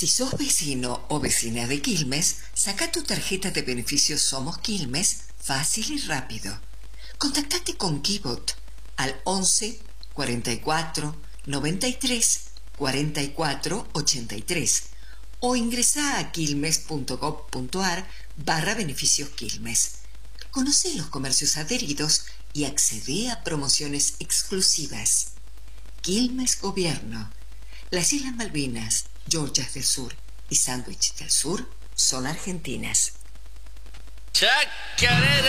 Si sos vecino o vecina de Quilmes, saca tu tarjeta de beneficios Somos Quilmes fácil y rápido. Contactate con Kibot al 11 44 93 44 83 o ingresá a quilmes.gov.ar/beneficios Quilmes. Conoce los comercios adheridos y accede a promociones exclusivas. Quilmes Gobierno. Las Islas Malvinas, Georgias del Sur y Sandwich del Sur son argentinas. Chacarera.